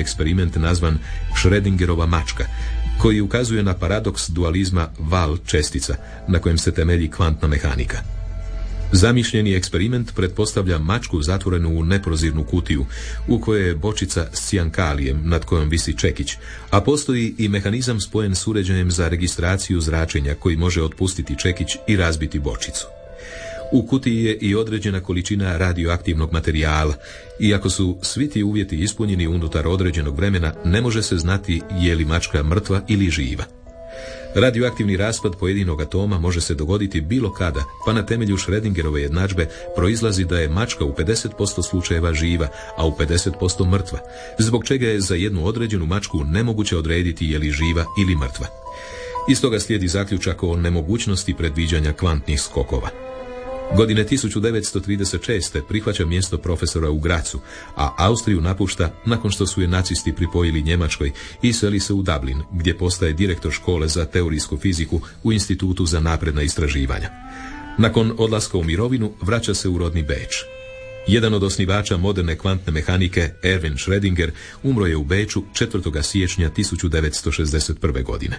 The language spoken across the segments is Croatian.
eksperiment nazvan Schrödingerova mačka, koji ukazuje na paradoks dualizma val-čestica, na kojem se temelji kvantna mehanika. Zamišljeni eksperiment pretpostavlja mačku zatvorenu u neprozirnu kutiju, u kojoj je bočica s cijankalijem nad kojom visi čekić, a postoji i mehanizam spojen s uređajem za registraciju zračenja koji može otpustiti čekić i razbiti bočicu. U kutiji je i određena količina radioaktivnog materijala, i ako su svi ti uvjeti ispunjeni unutar određenog vremena, ne može se znati je li mačka mrtva ili živa. Radioaktivni raspad pojedinog atoma može se dogoditi bilo kada, pa na temelju Schrödingerove jednadžbe proizlazi da je mačka u 50% slučajeva živa, a u 50% mrtva, zbog čega je za jednu određenu mačku nemoguće odrediti je li živa ili mrtva. Iz toga slijedi zaključak o nemogućnosti predviđanja kvantnih skokova. Godine 1936. prihvaća mjesto profesora u Grazu, a Austriju napušta nakon što su je nacisti pripojili Njemačkoj i seli se u Dublin, gdje postaje direktor škole za teorijsku fiziku u Institutu za napredna istraživanja. Nakon odlaska u mirovinu vraća se u rodni Beč. Jedan od osnivača moderne kvantne mehanike, Erwin Schrödinger, umro je u Beču 4. siječnja 1961. godine.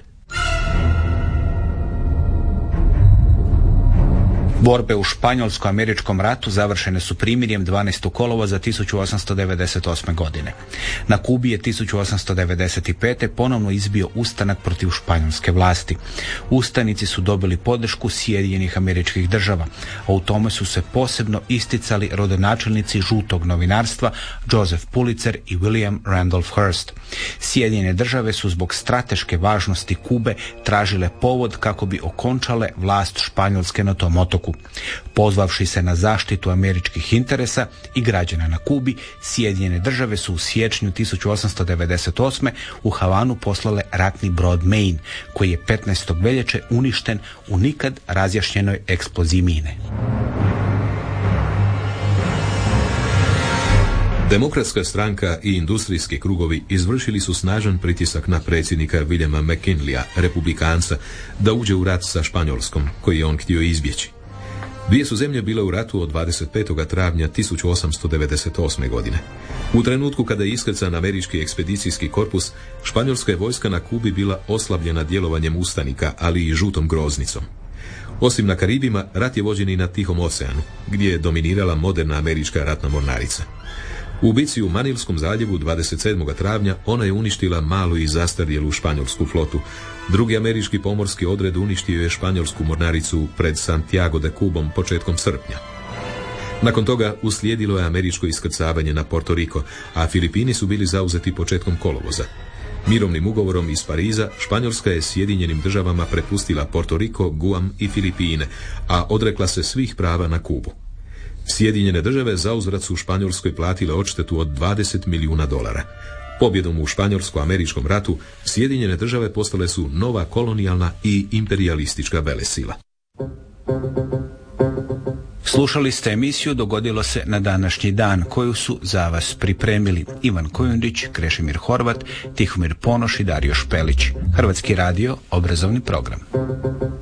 Borbe u Španjolsko-američkom ratu završene su primirjem 12. kolovoza 1898. godine. Na Kubi je 1895. ponovno izbio ustanak protiv španjolske vlasti. Ustanici su dobili podršku Sjedinjenih Američkih Država, a u tome su se posebno isticali rodonačelnici žutog novinarstva Joseph Pulitzer i William Randolph Hearst. Sjedinjene Države su zbog strateške važnosti Kube tražile povod kako bi okončale vlast Španjolske na tom otoku. Pozvavši se na zaštitu američkih interesa i građana na Kubi, Sjedinjene Države su u siječnju 1898. u Havanu poslale ratni brod Maine, koji je 15. veljače uništen u nikad razjašnjenoj eksploziji mine. Demokratska stranka i industrijski krugovi izvršili su snažan pritisak na predsjednika Williama McKinleya, republikanca, da uđe u rat sa Španjolskom, koji je on htio izbjeći. Dvije su zemlje bile u ratu od 25. travnja 1898. godine. U trenutku kada je iskrcan američki ekspedicijski korpus, španjolska je vojska na Kubi bila oslabljena djelovanjem ustanika, ali i žutom groznicom. Osim na Karibima, rat je vođen i na Tihom oceanu, gdje je dominirala moderna američka ratna mornarica. U bici u Manilskom zaljevu 27. travnja ona je uništila malu i zastarjelu španjolsku flotu. Drugi američki pomorski odred uništio je španjolsku mornaricu pred Santiago de Cubom početkom srpnja. Nakon toga uslijedilo je američko iskrcavanje na Porto Rico, a Filipini su bili zauzeti početkom kolovoza. Mirovnim ugovorom iz Pariza Španjolska je Sjedinjenim Državama prepustila Porto Rico, Guam i Filipine, a odrekla se svih prava na Kubu. Sjedinjene Države zauzvrat su Španjolskoj platile odštetu od $20 milijuna. Pobjedom u Španjolsko-američkom ratu Sjedinjene Države postale su nova kolonijalna i imperijalistička velesila. Slušali ste emisiju Dogodilo se na današnji dan, koju su za vas pripremili Ivan Kojundić, Krešimir Horvat, Tihomir Ponoš i Dario Špelić. Hrvatski radio, obrazovni program.